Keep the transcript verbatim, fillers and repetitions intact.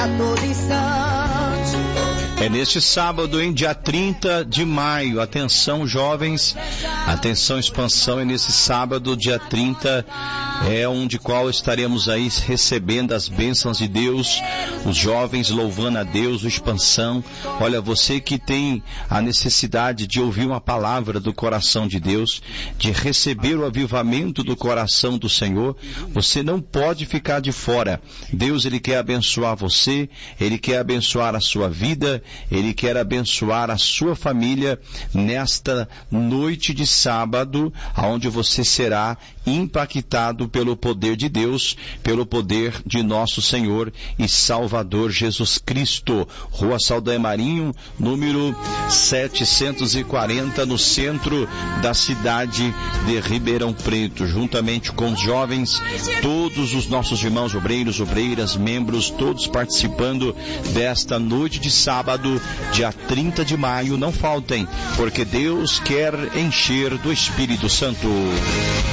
a todo instante. É neste sábado, em dia trinta de maio. Atenção, jovens. Atenção, expansão. É nesse sábado, dia trinta, é onde qual estaremos aí recebendo as bênçãos de Deus. Os jovens louvando a Deus, o expansão. Olha, você que tem a necessidade de ouvir uma palavra do coração de Deus, de receber o avivamento do coração do Senhor, você não pode ficar de fora. Deus, Ele quer abençoar você, Ele quer abençoar a sua vida, Ele quer abençoar a sua família nesta noite de sábado, onde você será impactado pelo poder de Deus, pelo poder de nosso Senhor e Salvador Jesus Cristo. Rua Saldanha Marinho, número setecentos e quarenta, no centro da cidade de Ribeirão Preto, juntamente com os jovens, todos os nossos irmãos obreiros, obreiras, membros, todos participando desta noite de sábado, dia trinta de maio. Não faltem, porque Deus quer encher do Espírito Santo.